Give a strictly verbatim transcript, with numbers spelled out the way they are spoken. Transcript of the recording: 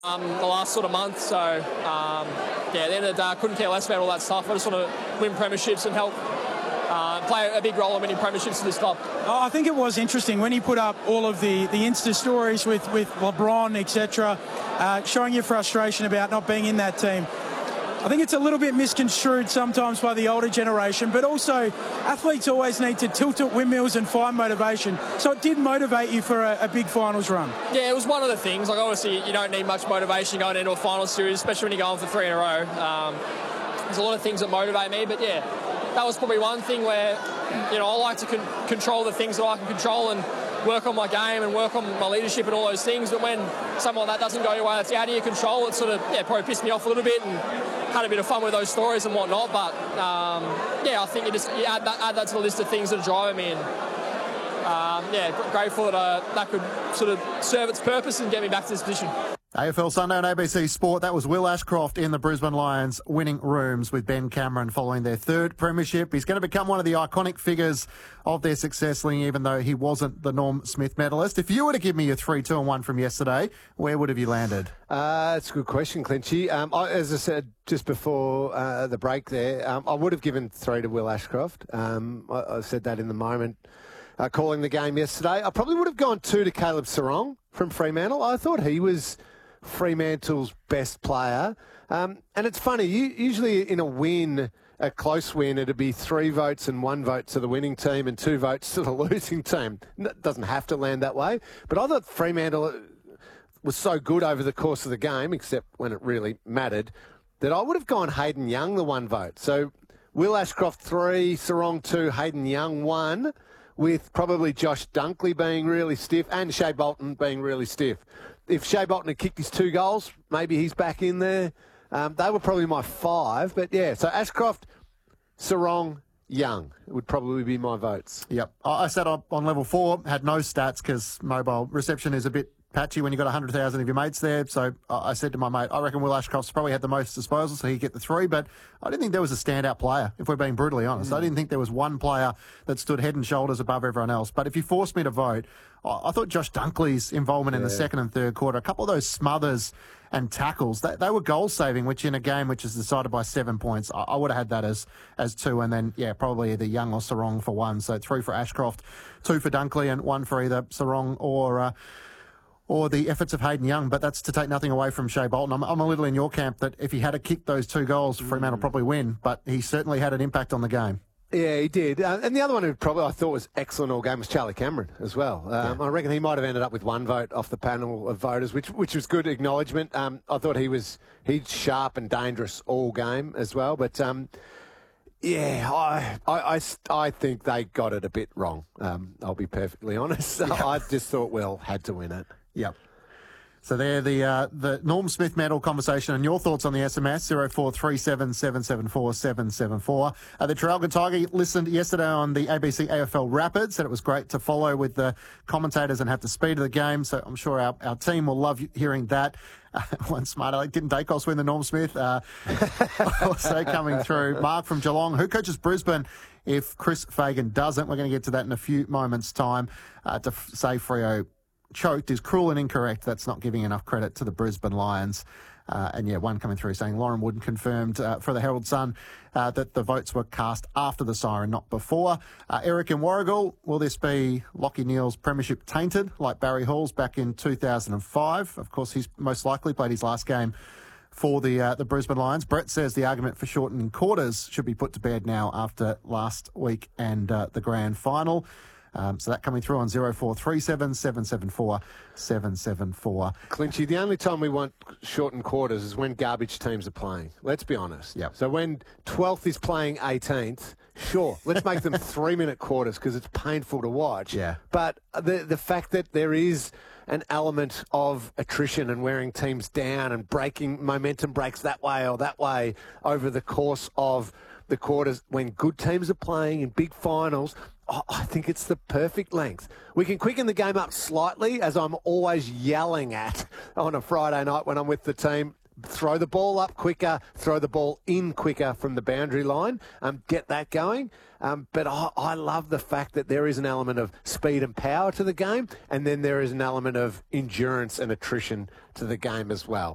Um, the last sort of month, so um, yeah, at the end of the day, I couldn't care less about all that stuff. I just want to win premierships and help uh, play a big role in winning premierships for this club. Oh, I think it was interesting when he put up all of the, the Insta stories with, with LeBron, et cetera, uh, showing your frustration about not being in that team. I think it's a little bit misconstrued sometimes by the older generation, but also athletes always need to tilt at windmills and find motivation. So it did motivate you for a, a big finals run. Yeah, it was one of the things. Like, obviously, you don't need much motivation going into a final series, especially when you're going for three in a row. Um, there's a lot of things that motivate me, but yeah, that was probably one thing where, you know, I like to con- control the things that I can control and work on my game and work on my leadership and all those things. But when something like that doesn't go your way, that's out of your control, it sort of, yeah, probably pissed me off a little bit and had a bit of fun with those stories and whatnot. But, um, yeah, I think you just you add, that, add that to the list of things that are driving me. And, um, yeah, grateful that uh, that could sort of serve its purpose and get me back to this position. A F L Sunday on A B C Sport. That was Will Ashcroft in the Brisbane Lions winning rooms with Ben Cameron following their third premiership. He's going to become one of the iconic figures of their success, even though he wasn't the Norm Smith medalist. If you were to give me your three, two and one from yesterday, where would have you landed? Uh, that's a good question, Clinchy. Um, I, as I said just before uh, the break there, um, I would have given three to Will Ashcroft. Um, I, I said that in the moment. Uh, calling the game yesterday. I probably would have gone two to Caleb Serong from Fremantle. I thought he was Fremantle's best player. Um, and it's funny, you, usually in a win, a close win, it'd be three votes and one vote to the winning team and two votes to the losing team. It doesn't have to land that way. But I thought Fremantle was so good over the course of the game, except when it really mattered, that I would have gone Hayden Young the one vote. So Will Ashcroft three, Serong two, Hayden Young one, with probably Josh Dunkley being really stiff and Shea Bolton being really stiff. If Shea Bolton had kicked his two goals, maybe he's back in there. Um, they were probably my five. But, yeah, so Ashcroft, Serong, Young would probably be my votes. Yep. I sat on level four, had no stats because mobile reception is a bit patchy when you've got one hundred thousand of your mates there. So I said to my mate, I reckon Will Ashcroft's probably had the most disposals, so he'd get the three. But I didn't think there was a standout player, if we're being brutally honest. Mm. I didn't think there was one player that stood head and shoulders above everyone else. But if you forced me to vote, I thought Josh Dunkley's involvement yeah. in the second and third quarter, a couple of those smothers and tackles, they, they were goal-saving, which in a game which is decided by seven points, I, I would have had that as as two. And then, yeah, probably either Young or Serong for one. So three for Ashcroft, two for Dunkley, and one for either Serong or... Uh, or the efforts of Hayden Young, but that's to take nothing away from Shea Bolton. I'm, I'm a little in your camp that if he had to kick those two goals, Fremantle mm. probably win, but he certainly had an impact on the game. Yeah, he did. Uh, and the other one who probably I thought was excellent all game was Charlie Cameron as well. Um, yeah. I reckon he might have ended up with one vote off the panel of voters, which which was good acknowledgement. Um, I thought he was he's sharp and dangerous all game as well, but... Um, Yeah, I, I, I, I think they got it a bit wrong. Um, I'll be perfectly honest. Yeah. I just thought Will had to win it. Yep. So there, the uh, the Norm Smith medal conversation and your thoughts on the S M S, zero four three seven, seven seven four, seven seven four. Uh, the Traralgon Tiger listened yesterday on the A B C A F L Rapid, said it was great to follow with the commentators and have the speed of the game, so I'm sure our, our team will love hearing that. Uh, one smart aleck, didn't Dacos win the Norm Smith? Uh, also coming through, Mark from Geelong, who coaches Brisbane if Chris Fagan doesn't? We're going to get to that in a few moments' time. Uh, to f- say Freo choked is cruel and incorrect. That's not giving enough credit to the Brisbane Lions. Uh, and, yeah, one coming through saying Lauren Wood confirmed uh, for the Herald Sun uh, that the votes were cast after the siren, not before. Uh, Eric in Warragul, will this be Lachie Neale's premiership tainted like Barry Hall's back in two thousand five? Of course, he's most likely played his last game for the uh, the Brisbane Lions. Brett says the argument for shortening quarters should be put to bed now after last week and uh, the grand final. Um, so that coming through on zero four three seven, seven seven four, seven seven four. Clinchy, the only time we want shortened quarters is when garbage teams are playing. Let's be honest. Yep. So when twelfth is playing eighteenth, sure, let's make them three-minute quarters because it's painful to watch. Yeah. But the the fact that there is an element of attrition and wearing teams down and breaking momentum breaks that way or that way over the course of the quarters when good teams are playing in big finals, I think it's the perfect length. We can quicken the game up slightly, as I'm always yelling at on a Friday night when I'm with the team. Throw the ball up quicker, throw the ball in quicker from the boundary line, um, get that going. Um, but I, I love the fact that there is an element of speed and power to the game, and then there is an element of endurance and attrition to the game as well.